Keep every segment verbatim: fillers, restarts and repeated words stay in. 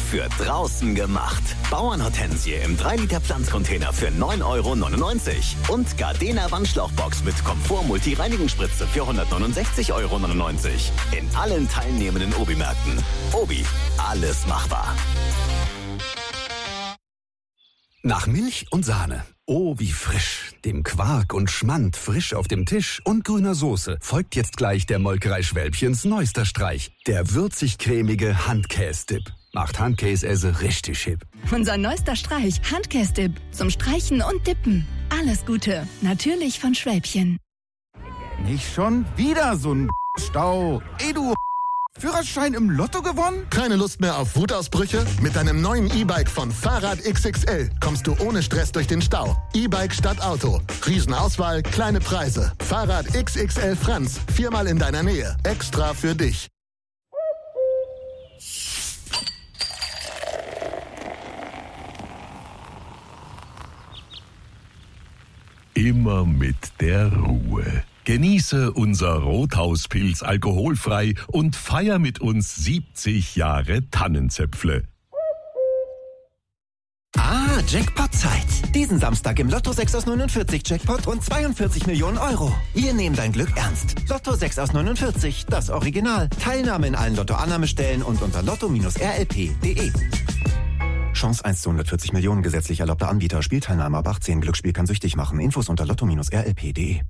für draußen gemacht. Bauernhortensie im drei Liter Pflanzcontainer für neun Euro neunundneunzig. Und Gardena Wandschlauchbox mit Komfort-Multi-Reinigungsspritze für hundertneunundsechzig Euro neunundneunzig. In allen teilnehmenden Obi-Märkten. Obi, alles machbar. Nach Milch und Sahne. Oh, wie frisch. Dem Quark und Schmand frisch auf dem Tisch und grüner Soße folgt jetzt gleich der Molkerei Schwälbchens neuester Streich. Der würzig-cremige Handkäse-Dip. Macht Handkäse richtig hip. Unser neuester Streich, Handkäse-Dip. Zum Streichen und Dippen. Alles Gute. Natürlich von Schwälbchen. Nicht schon wieder so ein Stau. Ey, du Führerschein im Lotto gewonnen? Keine Lust mehr auf Wutausbrüche? Mit deinem neuen E-Bike von Fahrrad X X L kommst du ohne Stress durch den Stau. E-Bike statt Auto. Riesenauswahl, kleine Preise. Fahrrad X X L Franz. Viermal in deiner Nähe. Extra für dich. Immer mit der Ruhe. Genieße unser Rothauspilz alkoholfrei und feier mit uns siebzig Jahre Tannenzäpfle. Ah, Jackpot-Zeit. Diesen Samstag im Lotto sechs aus neunundvierzig Jackpot und zweiundvierzig Millionen Euro. Wir nehmen dein Glück ernst. Lotto sechs aus neunundvierzig, das Original. Teilnahme in allen Lotto-Annahmestellen und unter lotto R L P punkt de. Chance eins zu hundertvierzig Millionen, gesetzlich erlaubter Anbieter. Spielteilnahme ab achtzehn. Glücksspiel kann süchtig machen. Infos unter lotto R L P punkt de.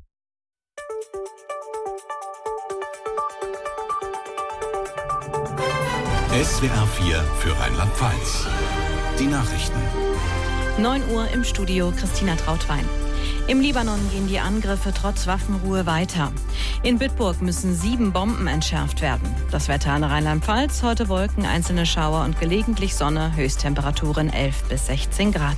S W R vier für Rheinland-Pfalz. Die Nachrichten. neun Uhr im Studio, Christina Trautwein. Im Libanon gehen die Angriffe trotz Waffenruhe weiter. In Bitburg müssen sieben Bomben entschärft werden. Das Wetter in Rheinland-Pfalz, heute Wolken, einzelne Schauer und gelegentlich Sonne, Höchsttemperaturen elf bis sechzehn Grad.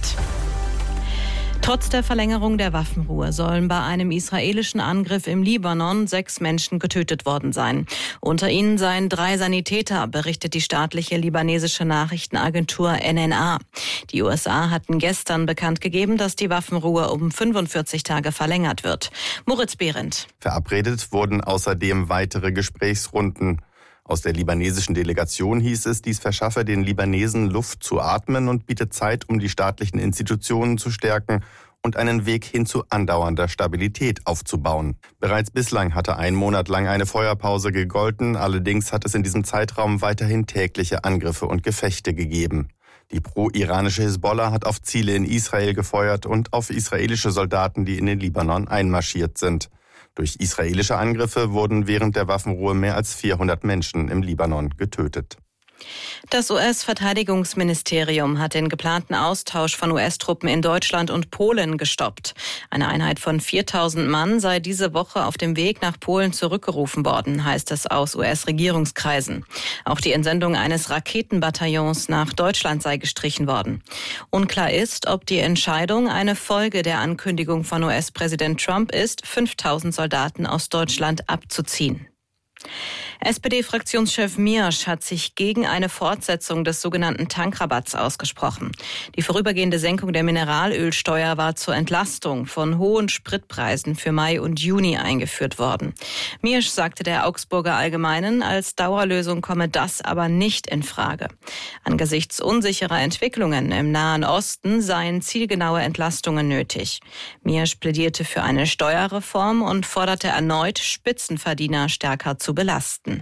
Trotz der Verlängerung der Waffenruhe sollen bei einem israelischen Angriff im Libanon sechs Menschen getötet worden sein. Unter ihnen seien drei Sanitäter, berichtet die staatliche libanesische Nachrichtenagentur N N A. Die U S A hatten gestern bekannt gegeben, dass die Waffenruhe um fünfundvierzig Tage verlängert wird. Moritz Behrendt. Verabredet wurden außerdem weitere Gesprächsrunden. Aus der libanesischen Delegation hieß es, dies verschaffe den Libanesen Luft zu atmen und bietet Zeit, um die staatlichen Institutionen zu stärken und einen Weg hin zu andauernder Stabilität aufzubauen. Bereits bislang hatte ein Monat lang eine Feuerpause gegolten, allerdings hat es in diesem Zeitraum weiterhin tägliche Angriffe und Gefechte gegeben. Die pro-iranische Hisbollah hat auf Ziele in Israel gefeuert und auf israelische Soldaten, die in den Libanon einmarschiert sind. Durch israelische Angriffe wurden während der Waffenruhe mehr als vierhundert Menschen im Libanon getötet. Das U S-Verteidigungsministerium hat den geplanten Austausch von U S-Truppen in Deutschland und Polen gestoppt. Eine Einheit von viertausend Mann sei diese Woche auf dem Weg nach Polen zurückgerufen worden, heißt es aus U S-Regierungskreisen. Auch die Entsendung eines Raketenbataillons nach Deutschland sei gestrichen worden. Unklar ist, ob die Entscheidung eine Folge der Ankündigung von U S-Präsident Trump ist, fünftausend Soldaten aus Deutschland abzuziehen. S P D-Fraktionschef Miersch hat sich gegen eine Fortsetzung des sogenannten Tankrabatts ausgesprochen. Die vorübergehende Senkung der Mineralölsteuer war zur Entlastung von hohen Spritpreisen für Mai und Juni eingeführt worden. Miersch sagte der Augsburger Allgemeinen, als Dauerlösung komme das aber nicht in Frage. Angesichts unsicherer Entwicklungen im Nahen Osten seien zielgenaue Entlastungen nötig. Miersch plädierte für eine Steuerreform und forderte erneut, Spitzenverdiener stärker zu belasten.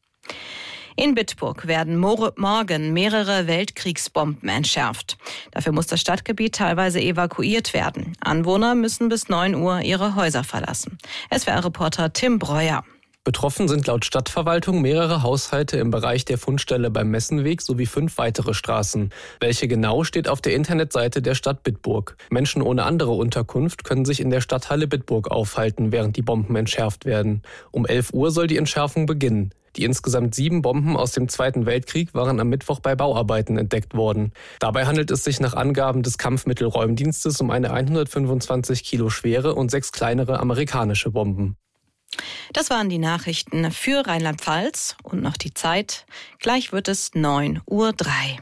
In Bitburg werden morgen mehrere Weltkriegsbomben entschärft. Dafür muss das Stadtgebiet teilweise evakuiert werden. Anwohner müssen bis neun Uhr ihre Häuser verlassen. S W R-Reporter Tim Breuer. Betroffen sind laut Stadtverwaltung mehrere Haushalte im Bereich der Fundstelle beim Messenweg sowie fünf weitere Straßen. Welche genau, steht auf der Internetseite der Stadt Bitburg. Menschen ohne andere Unterkunft können sich in der Stadthalle Bitburg aufhalten, während die Bomben entschärft werden. Um elf Uhr soll die Entschärfung beginnen. Die insgesamt sieben Bomben aus dem Zweiten Weltkrieg waren am Mittwoch bei Bauarbeiten entdeckt worden. Dabei handelt es sich nach Angaben des Kampfmittelräumdienstes um eine hundertfünfundzwanzig Kilo schwere und sechs kleinere amerikanische Bomben. Das waren die Nachrichten für Rheinland-Pfalz und noch die Zeit. Gleich wird es neun Uhr drei.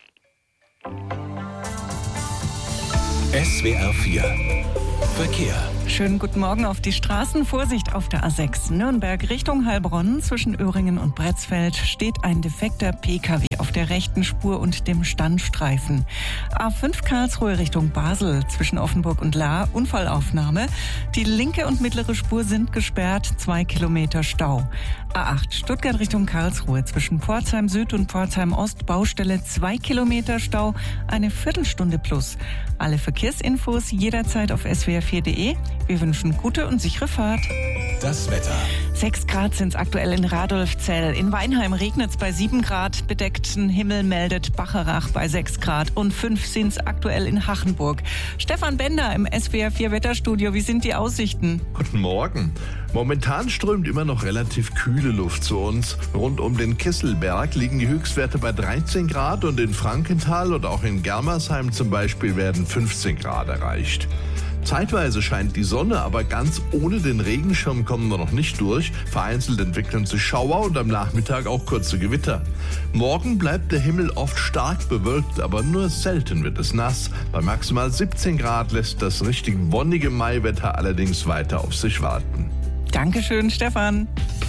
S W R vier Verkehr. Schönen guten Morgen auf die Straßen. Vorsicht auf der A sechs Nürnberg Richtung Heilbronn. Zwischen Öhringen und Bretzfeld steht ein defekter P K W auf der der rechten Spur und dem Standstreifen. A fünf Karlsruhe Richtung Basel zwischen Offenburg und Lahr, Unfallaufnahme. Die linke und mittlere Spur sind gesperrt, zwei Kilometer Stau. A acht Stuttgart Richtung Karlsruhe zwischen Pforzheim Süd und Pforzheim Ost, Baustelle, zwei Kilometer Stau, eine Viertelstunde plus. Alle Verkehrsinfos jederzeit auf s w r vier punkt d e. Wir wünschen gute und sichere Fahrt. Das Wetter. Sechs Grad sind es aktuell in Radolfzell. In Weinheim regnet es bei sieben Grad. Bedeckten Himmel meldet Bacharach bei sechs Grad. Und fünf sind es aktuell in Hachenburg. Stefan Bender im S W R vier Wetterstudio. Wie sind die Aussichten? Guten Morgen. Momentan strömt immer noch relativ kühle Luft zu uns. Rund um den Kesselberg liegen die Höchstwerte bei dreizehn Grad und in Frankenthal und auch in Germersheim zum Beispiel werden fünfzehn Grad erreicht. Zeitweise scheint die Sonne, aber ganz ohne den Regenschirm kommen wir noch nicht durch. Vereinzelt entwickeln sich Schauer und am Nachmittag auch kurze Gewitter. Morgen bleibt der Himmel oft stark bewölkt, aber nur selten wird es nass. Bei maximal siebzehn Grad lässt das richtig wonnige Maiwetter allerdings weiter auf sich warten. Dankeschön, Stefan.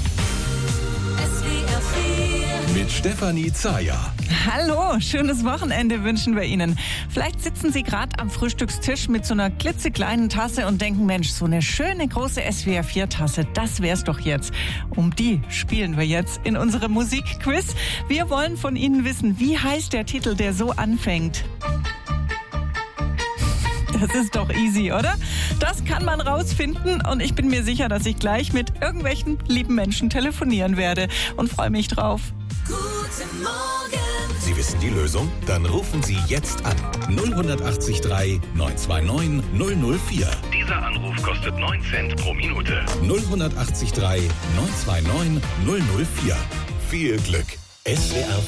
Mit Stefanie Zaja. Hallo, schönes Wochenende wünschen wir Ihnen. Vielleicht sitzen Sie gerade am Frühstückstisch mit so einer klitzekleinen Tasse und denken, Mensch, so eine schöne große S W R vier Tasse, das wär's doch jetzt. Um die spielen wir jetzt in unserem Musikquiz. Wir wollen von Ihnen wissen, wie heißt der Titel, der so anfängt? Das ist doch easy, oder? Das kann man rausfinden und ich bin mir sicher, dass ich gleich mit irgendwelchen lieben Menschen telefonieren werde und freue mich drauf. Guten Morgen. Sie wissen die Lösung? Dann rufen Sie jetzt an. null acht drei neun zwei neun null null vier. Dieser Anruf kostet neun Cent pro Minute. null acht drei neun zwei neun null null vier. Viel Glück. S W R